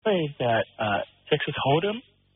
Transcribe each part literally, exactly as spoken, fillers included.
played that uh, Texas Hold'em,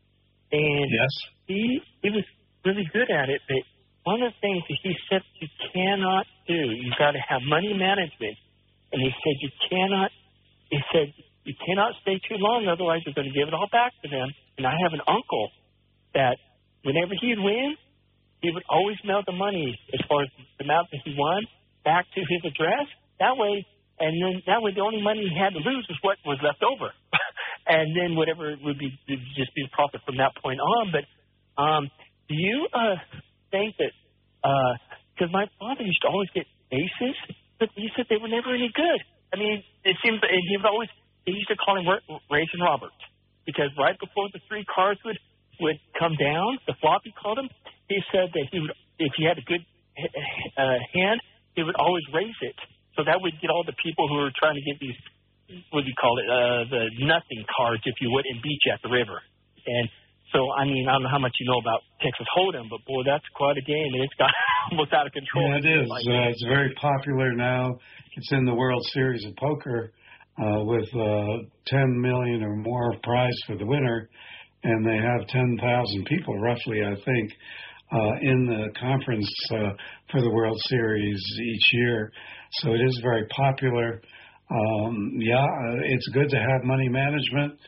and yes. he he was really good at it. But one of the things that he said you cannot do, you've got to have money management. And he said you cannot. He said you cannot stay too long, otherwise you're going to give it all back to them. And I have an uncle that whenever he'd win, he would always mail the money as far as the amount that he won back to his address. That way, and then that way the only money he had to lose was what was left over. And then whatever would be would just be the profit from that point on. But um, do you uh, think that, because uh, my father used to always get aces, but he said they were never any good. I mean, it seems that he would always, he used to call him Raisin Roberts, because right before the three cards would, would come down, the flop he called him, he said that he would, if he had a good uh, hand, he would always raise it. So that would get all the people who were trying to get these, what do you call it, uh, the nothing cards, if you would, and beat you at the river. And so, I mean, I don't know how much you know about Texas Hold'em, but, boy, that's quite a game, and it's got almost out of control. Yeah, it is. Like, uh, it's very popular now. It's in the World Series of Poker uh, with uh, ten million dollars or more prize for the winner, and they have ten thousand people, roughly, I think, uh, in the conference uh, for the World Series each year. So it is very popular. Um, yeah, uh, it's good to have money management.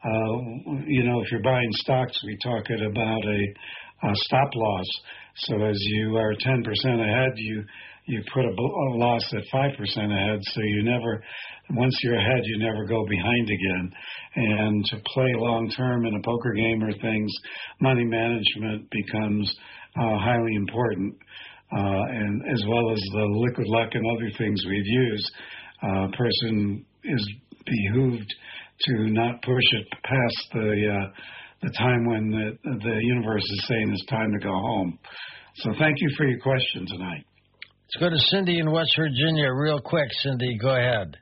Uh, you know, if you're buying stocks, we talk it about a, a stop loss. So as you are ten percent ahead, you you put a, a loss at five percent ahead. So you never, once you're ahead, you never go behind again. And to play long term in a poker game or things, money management becomes uh, highly important. Uh, and as well as the liquid luck and other things we've used, a uh, person is behooved to not push it past the uh, the time when the, the universe is saying it's time to go home. So thank you for your question tonight. Let's go to Cindy in West Virginia real quick. Cindy, go ahead.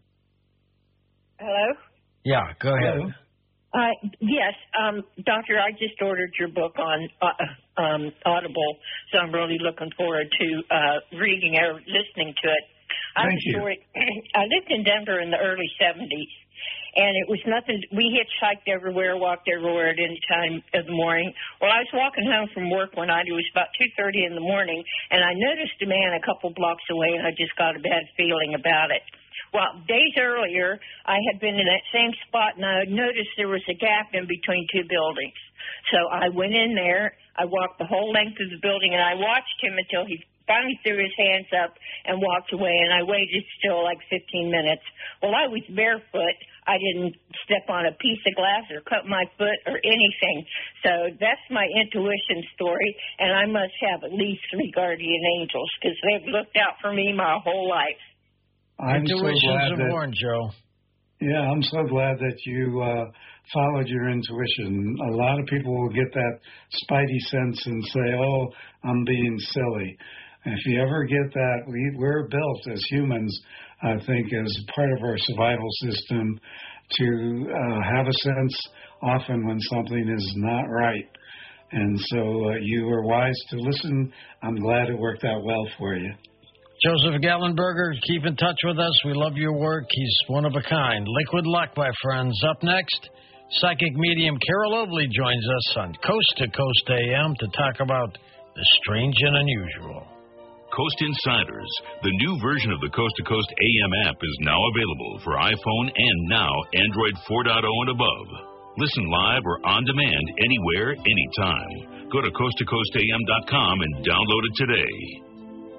Hello? Yeah, go ahead. Hello. Uh, yes, um, Doctor, I just ordered your book on uh, um, Audible, so I'm really looking forward to uh, reading or listening to it. Thank you. Story, I lived in Denver in the early seventies, and it was nothing. We hitchhiked everywhere, walked everywhere at any time of the morning. Well, I was walking home from work one night. It was about two thirty in the morning, and I noticed a man a couple blocks away, and I just got a bad feeling about it. Well, days earlier, I had been in that same spot, and I had noticed there was a gap in between two buildings. So I went in there. I walked the whole length of the building, and I watched him until he finally threw his hands up and walked away, and I waited still like fifteen minutes. Well, I was barefoot. I didn't step on a piece of glass or cut my foot or anything. So that's my intuition story, and I must have at least three guardian angels because they've looked out for me my whole life. I'm Intuition's so glad that, important, Joe. Yeah, I'm so glad that you uh, followed your intuition. A lot of people will get that spidey sense and say, oh, I'm being silly. And if you ever get that, we, we're built as humans, I think, as part of our survival system to uh, have a sense often when something is not right. And so uh, you were wise to listen. I'm glad it worked out well for you. Joseph Gallenberger, keep in touch with us. We love your work. He's one of a kind. Liquid Luck, my friends. Up next, psychic medium Carol Oakley joins us on Coast to Coast A M to talk about the strange and unusual. Coast Insiders, the new version of the Coast to Coast A M app, is now available for iPhone and now Android four point oh and above. Listen live or on demand anywhere, anytime. Go to coast to coast a m dot com and download it today.